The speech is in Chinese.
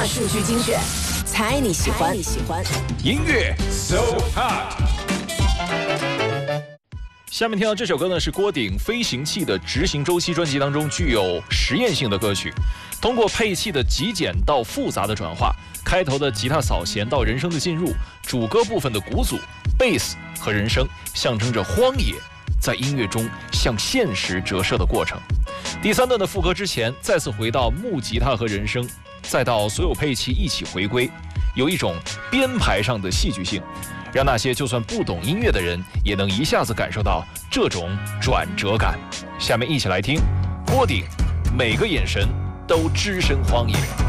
大数据精选，猜你喜欢。 音乐 So Hot。下面听到这首歌呢，是郭顶《飞行器的执行周期》专辑当中具有实验性的歌曲，通过配器的极简到复杂的转化，开头的吉他扫弦到人声的进入，主歌部分的鼓组、贝斯和人声，象征着荒野在音乐中向现实折射的过程。第三段的副歌之前，再次回到木吉他和人声，再到所有配器一起回归，有一种编排上的戏剧性，让那些就算不懂音乐的人也能一下子感受到这种转折感。下面一起来听郭顶，每个眼神都只身荒野。